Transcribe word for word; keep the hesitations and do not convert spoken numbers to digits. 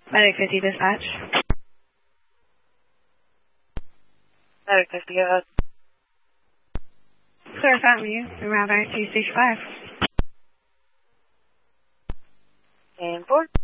Medic fifty dispatch. Medic fifty, go ahead. Clear Avenue, around nine two six five. And four.